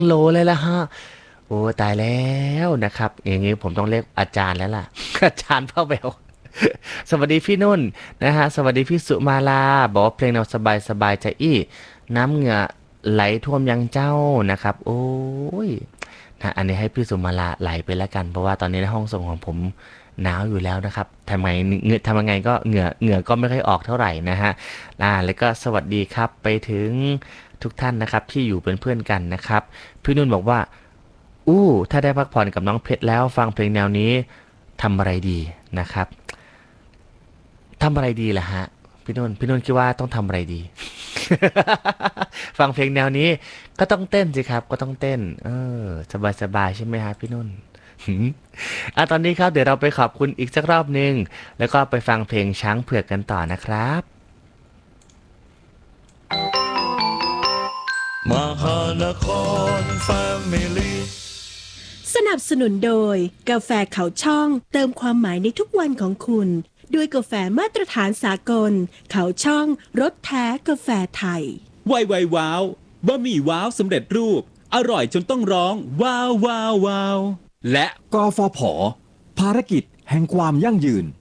โลเลยละฮะโอ้ตายแล้วนะครับอย่างนี้ผมต้องเรียกอาจารย์แล้วล่ะอาจารย์พ่อเบลสวัสดีพี่นุ่นนะฮะสวัสดีพี่สุมาลาบอกว่าเพลงแนวสบายสบายใจอี้น้ำเหงื่อไหลท่วมยังเจ้านะครับโอ้ยนะอันนี้ให้พี่สุมาลาไหลไปแล้วกันเพราะว่าตอนนี้ในห้องส่งของผมหนาวอยู่แล้วนะครับทำยังไงก็เหงื่อก็ไม่ค่อยออกเท่าไหร่นะฮะแล้วก็สวัสดีครับไปถึงทุกท่านนะครับที่อยู่เป็นเพื่อนกันนะครับพี่นุ่นบอกว่า ถ้าได้พักผ่อนกับน้องเพชรแล้วฟังเพลงแนวนี้ทำอะไรดีนะครับทำอะไรดีล่ะฮะพี่นุ่นคิดว่าต้องทำอะไรดีฟังเพลงแนวนี้ก็ต้องเต้นสิครับก็ต้องเต้นสบายใช่ไหมฮะพี่นุ่นหืมตอนนี้ครับเดี๋ยวเราไปขอบคุณอีกสักรอบหนึ่งแล้วก็ไปฟังเพลงช้างเผือกกันต่อนะครับมหานครแฟมิลี่สนับสนุนโดยกาแฟเขาช่องเติมความหมายในทุกวันของคุณด้วยกาแฟมาตรฐานสากลเขาช่องรสแท้กาแฟไทยไวไวว้าวบะหมี่ว้าวสำเร็จรูปอร่อยจนต้องร้องว้าวว้าวว้าวและกฟผภารกิจแห่งความยั่งยืน